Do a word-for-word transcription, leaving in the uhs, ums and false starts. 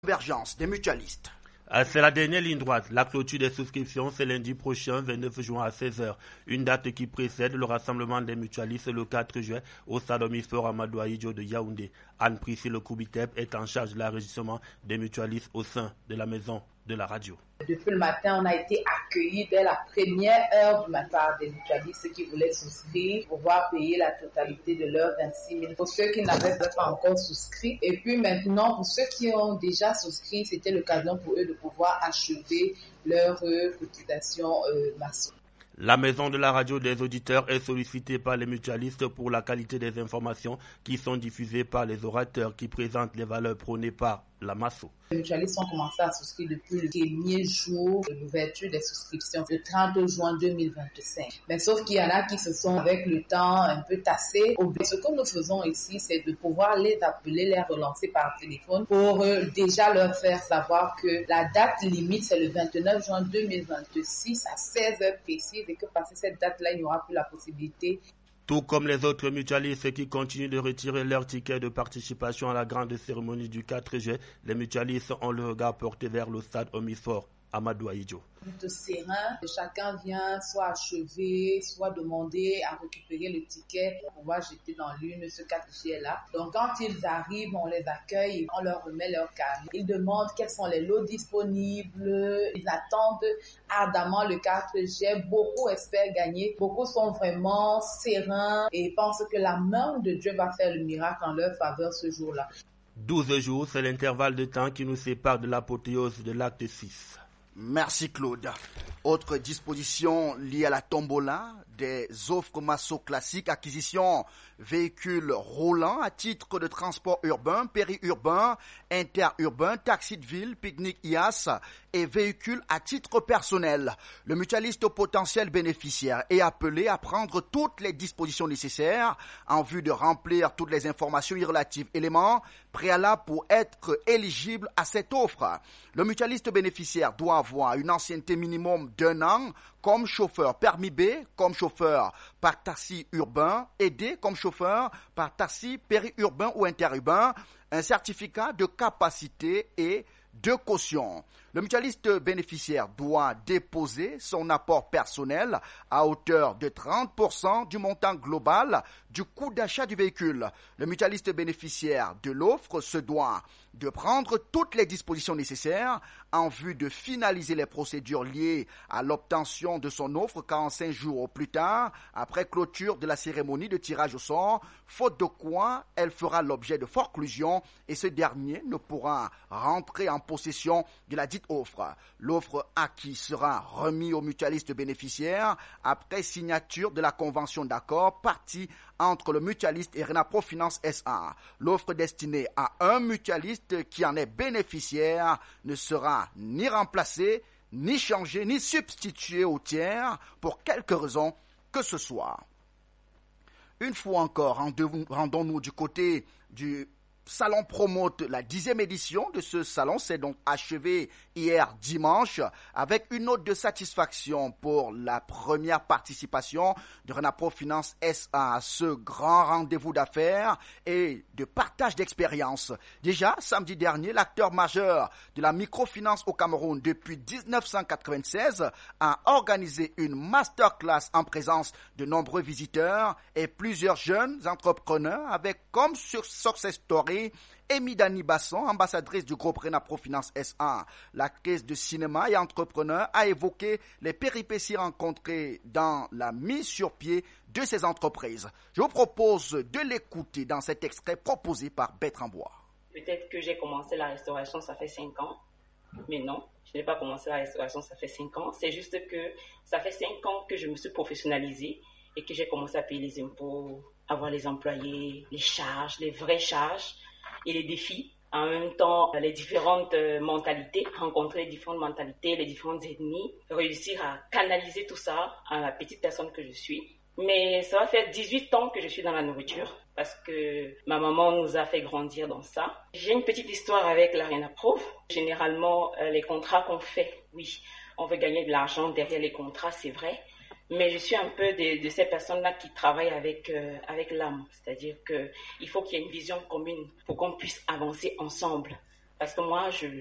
Convergence des mutualistes. C'est la dernière ligne droite. La clôture des souscriptions, c'est lundi prochain, vingt-neuf juin à seize heures. Une date qui précède le rassemblement des mutualistes le quatre juin au stade Omnisport Amadou Ahidjo de Yaoundé. Anne-Priscille Koubitep est en charge de l'enregistrement des mutualistes au sein de la maison de la radio. Depuis le matin, on a été accueillis dès la première heure du matin des mutualistes qui voulaient souscrire pour pouvoir payer la totalité de leurs vingt-six mille. Pour ceux qui n'avaient pas encore souscrit. Et puis maintenant, pour ceux qui ont déjà souscrit, c'était l'occasion pour eux de pouvoir achever leur euh, cotisation euh, maçon. La maison de la radio des auditeurs est sollicitée par les mutualistes pour la qualité des informations qui sont diffusées par les orateurs qui présentent les valeurs prônées par la MASSO. Les mutualistes ont commencé à souscrire depuis le premier jour de l'ouverture des souscriptions, le trente juin deux mille vingt-cinq. Mais sauf qu'il y en a qui se sont avec le temps un peu tassés. Ce que nous faisons ici, c'est de pouvoir les appeler, les relancer par téléphone pour euh, déjà leur faire savoir que la date limite, c'est le vingt-neuf juin deux mille vingt-six à seize heures précises et que passé cette date-là, il n'y aura plus la possibilité. Tout comme les autres mutualistes qui continuent de retirer leur ticket de participation à la grande cérémonie du quatre juin, les mutualistes ont le regard porté vers le stade Omnisport Amadou Ahidjo. Plutôt serein, chacun vient soit achever, soit demander à récupérer le ticket pour pouvoir jeter dans l'une ce quatre juillet-là. Donc quand ils arrivent, on les accueille, on leur remet leur carnet. Ils demandent quels sont les lots disponibles, ils attendent ardemment le quatre juillet. Beaucoup espèrent gagner, beaucoup sont vraiment sereins et pensent que la main de Dieu va faire le miracle en leur faveur ce jour-là. douze jours, c'est l'intervalle de temps qui nous sépare de l'apothéose de l'acte six. Merci Claude. Autre disposition liée à la tombola, des offres masso classiques, acquisition véhicules roulants à titre de transport urbain, périurbain, interurbain, taxi de ville, pique-nique I A S et véhicules à titre personnel. Le mutualiste potentiel bénéficiaire est appelé à prendre toutes les dispositions nécessaires en vue de remplir toutes les informations y relatives, éléments préalables pour être éligible à cette offre. Le mutualiste bénéficiaire doit avoir une ancienneté minimum d'un an comme chauffeur permis B, comme chauffeur par taxi urbain, aidé comme chauffeur par taxi périurbain ou interurbain, un certificat de capacité et de caution. Le mutualiste bénéficiaire doit déposer son apport personnel à hauteur de trente pour cent du montant global du coût d'achat du véhicule. Le mutualiste bénéficiaire de l'offre se doit de prendre toutes les dispositions nécessaires en vue de finaliser les procédures liées à l'obtention de son offre quarante-cinq jours au plus tard après clôture de la cérémonie de tirage au sort, faute de quoi elle fera l'objet de forclusion et ce dernier ne pourra rentrer en possession de la dite offre. L'offre acquise sera remise au mutualiste bénéficiaire après signature de la convention d'accord partie entre le mutualiste et Renapro Finance S A. L'offre destinée à un mutualiste qui en est bénéficiaire ne sera ni remplacée, ni changée, ni substituée au tiers pour quelque raison que ce soit. Une fois encore, rendons-nous du côté du Salon Promote, la dixième édition de ce salon s'est donc achevée hier dimanche avec une note de satisfaction pour la première participation de Renapro Finance S A à ce grand rendez-vous d'affaires et de partage d'expérience. Déjà, samedi dernier, l'acteur majeur de la microfinance au Cameroun depuis dix-neuf cent quatre-vingt-seize a organisé une masterclass en présence de nombreux visiteurs et plusieurs jeunes entrepreneurs avec comme sur success story Amy Dani Basson, ambassadrice du groupe Renapro Finance S A. L'actrice de cinéma et entrepreneur a évoqué les péripéties rencontrées dans la mise sur pied de ces entreprises. Je vous propose de l'écouter dans cet extrait proposé par Bertrand Bois. Peut-être que j'ai commencé la restauration, ça fait cinq ans. Mais non, je n'ai pas commencé la restauration, ça fait cinq ans. C'est juste que ça fait cinq ans que je me suis professionnalisée et que j'ai commencé à payer les impôts, avoir les employés, les charges, les vraies charges et les défis. En même temps, les différentes mentalités, rencontrer les différentes mentalités, les différentes ethnies, réussir à canaliser tout ça à la petite personne que je suis. Mais ça va faire dix-huit ans que je suis dans la nourriture parce que ma maman nous a fait grandir dans ça. J'ai une petite histoire avec la Renapro. Généralement, les contrats qu'on fait, oui, on veut gagner de l'argent derrière les contrats, c'est vrai. Mais je suis un peu de, de ces personnes-là qui travaillent avec, euh, avec l'âme. C'est-à-dire qu'il faut qu'il y ait une vision commune pour qu'on puisse avancer ensemble. Parce que moi, je,